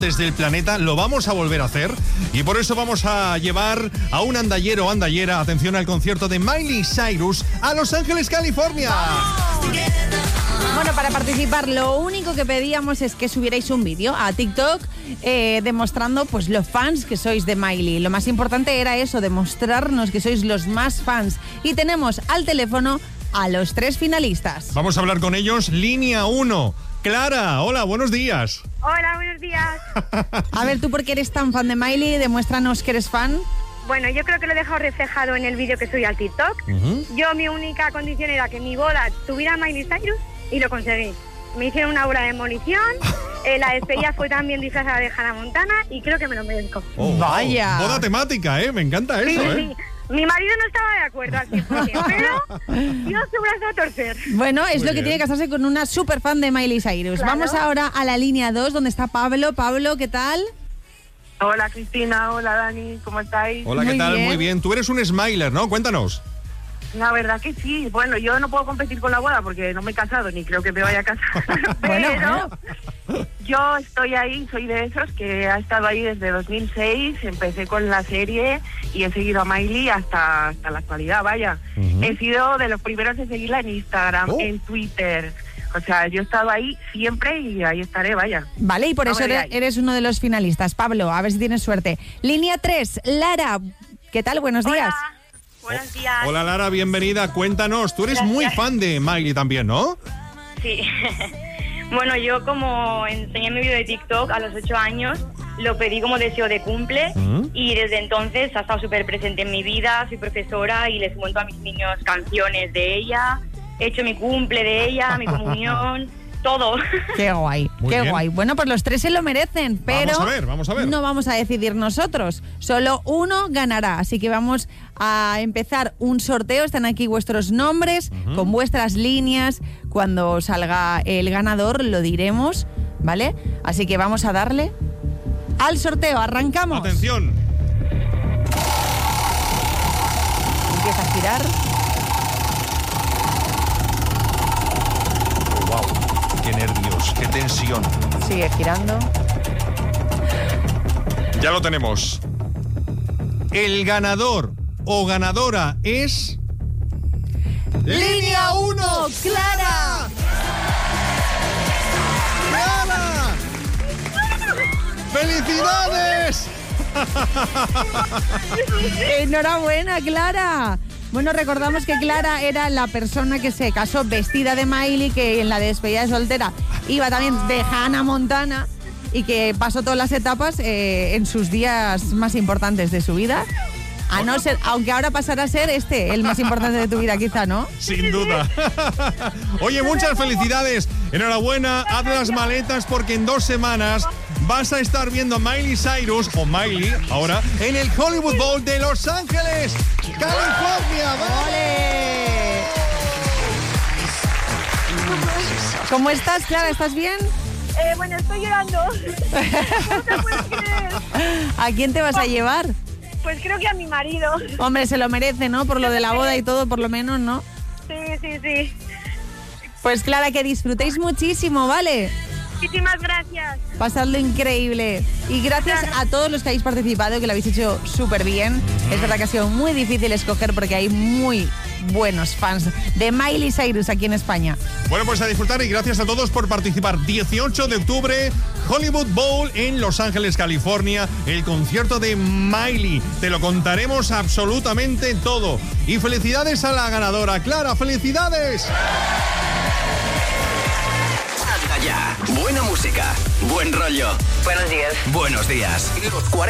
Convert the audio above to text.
desde el planeta, lo vamos a volver a hacer y por eso vamos a llevar a un andallero o andallera, atención, al concierto de Miley Cyrus a Los Ángeles, California. Bueno, para participar lo único que pedíamos es que subierais un vídeo a TikTok demostrando pues los fans que sois de Miley. Lo más importante era eso, demostrarnos que sois los más fans. Y tenemos al teléfono a los 3 finalistas. Vamos a hablar con ellos. Línea 1. Clara, hola, buenos días. Hola, buenos días. A ver, tú, porque eres tan fan de Miley, demuéstranos que eres fan. Bueno, yo creo que lo he dejado reflejado en el vídeo que subí al TikTok. Yo, mi única condición era que en mi boda tuviera Miley Cyrus y lo conseguí. Me hicieron una boda de demolición, la despedida fue también disfrazada de Hannah Montana y creo que me lo merezco. Vaya. Boda temática, me encanta eso, Sí. Mi marido no estaba de acuerdo al 100%, pero Dios su brazo a torcer. Bueno, es Muy lo que bien. tiene que casarse con una super fan de Miley Cyrus. Claro. Vamos ahora a la línea 2, donde está Pablo. Pablo, ¿qué tal? Hola Cristina, hola Dani, ¿cómo estáis? Hola, ¿qué Muy tal? bien. Muy bien. Tú eres un smiler, ¿no? Cuéntanos. La verdad que sí, bueno, yo no puedo competir con la boda porque no me he casado ni creo que me vaya a casar, Bueno, pero yo estoy ahí, soy de esos que ha estado ahí desde 2006, empecé con la serie y he seguido a Miley hasta la actualidad, vaya. He sido de los primeros en seguirla en Instagram, en Twitter, o sea, yo he estado ahí siempre y ahí estaré, vaya. Vale, y por No eso me veáis. eres uno de los finalistas. Pablo, a ver si tienes suerte. Línea 3, Lara, ¿qué tal? Buenos días. Hola, buenos días. Hola, Lara, bienvenida. Cuéntanos. Tú eres Gracias. muy fan de Miley también, ¿no? Sí. Bueno, yo como enseñé mi vídeo de TikTok a los 8 años, lo pedí como deseo de cumple y desde entonces ha estado súper presente en mi vida. Soy profesora y les monto a mis niños canciones de ella. He hecho mi cumple de ella, mi comunión, todo. Qué guay, Muy qué bien. guay. Bueno, pues los 3 se lo merecen, pero Vamos a ver. no vamos a decidir nosotros. Solo uno ganará. Así que vamos a empezar un sorteo. Están aquí vuestros nombres, con vuestras líneas. Cuando salga el ganador lo diremos, ¿vale? Así que vamos a darle al sorteo. Arrancamos. Atención. Empieza a girar. Wow, qué nervios, qué tensión. Sigue girando. Ya lo tenemos. El ganador o ganadora es... ¡Línea 1! ¡Clara! ¡Clara! ¡Felicidades! ¡Enhorabuena, Clara! Bueno, recordamos que Clara era la persona que se casó vestida de Miley, que en la despedida de soltera iba también de Hannah Montana y que pasó todas las etapas en sus días más importantes de su vida. A no ser, aunque ahora pasará a ser el más importante de tu vida, quizá, ¿no? Sin duda. Oye, muchas felicidades. Enhorabuena, haz las maletas porque en 2 semanas vas a estar viendo a Miley Cyrus, o Miley ahora, en el Hollywood Bowl de Los Ángeles, California. ¡Ole! ¿Cómo estás, Clara? ¿Estás bien? Bueno, estoy llorando. ¿Cómo te puedes creer? ¿A quién te vas a llevar? Pues creo que a mi marido. Hombre, se lo merece, ¿no? Por lo de la boda y todo, por lo menos, ¿no? Sí. Pues Clara, que disfrutéis muchísimo, ¿vale? Muchísimas gracias. Pasadlo increíble. Y gracias a todos los que habéis participado, que lo habéis hecho súper bien. Es verdad que ha sido muy difícil escoger porque hay muy buenos fans de Miley Cyrus aquí en España. Bueno, pues a disfrutar y gracias a todos por participar. 18 de octubre, Hollywood Bowl en Los Ángeles, California, el concierto de Miley. Te lo contaremos absolutamente todo. Y felicidades a la ganadora. Clara, ¡felicidades! Ya. Buena música, buen rollo. Buenos días. Buenos días.